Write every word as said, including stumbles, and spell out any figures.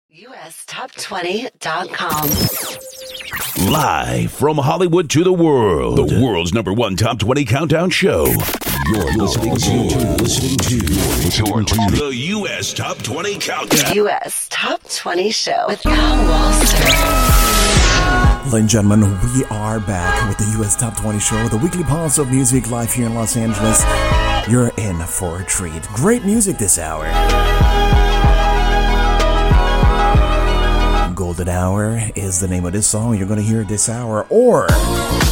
U S top twenty dot com. Live from Hollywood to the world, the world's number one top twenty countdown show. You're listening to, listening to, you're listening to the U S Top twenty Countdown. The U S Top twenty Show with Al Walser. Ladies and gentlemen, we are back with the U S Top twenty Show, the weekly pulse of music live here in Los Angeles. You're in for a treat. Great music this hour. Golden Hour is the name of this song you're going to hear this hour, or